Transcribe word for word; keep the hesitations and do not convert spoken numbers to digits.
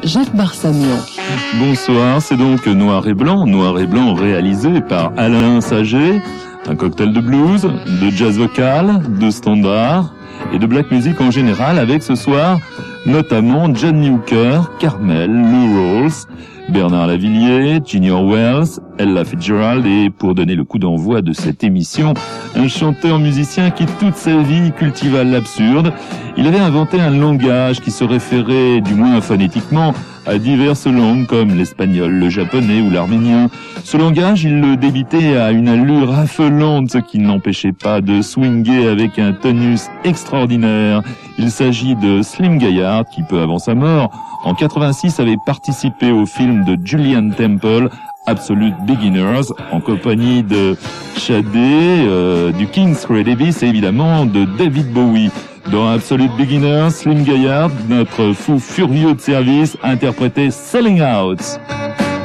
Jacques Barsamian. Bonsoir, c'est donc Noir et Blanc, Noir et Blanc réalisé par Alain Saget, un cocktail de blues, de jazz vocal, de standard et de black music en général, avec ce soir notamment Johnny Hooker, Carmel, Lou Rawls, Bernard Lavilliers, Junior Wells, Ella Fitzgerald et, pour donner le coup d'envoi de cette émission, un chanteur-musicien qui toute sa vie cultiva l'absurde. Il avait inventé un langage qui se référait, du moins phonétiquement, à diverses langues comme l'espagnol, le japonais ou l'arménien. Ce langage, il le débitait à une allure affolante, ce qui ne l'empêchait pas de swinguer avec un tonus extraordinaire. Il s'agit de Slim Gaillard, qui peu avant sa mort, en quatre-vingt-six, avait participé au film de Julian Temple, Absolute Beginners, en compagnie de Sade, euh, du King's Ray Davis et évidemment de David Bowie. Dans Absolute Beginners, Slim Gaillard, notre fou furieux de service, interprétait Selling Out.